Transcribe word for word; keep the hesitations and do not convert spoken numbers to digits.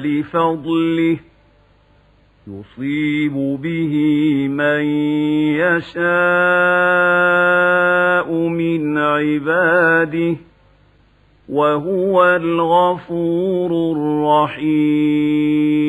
لفضله يصيب به من يشاء من عباده وهو الغفور الرحيم.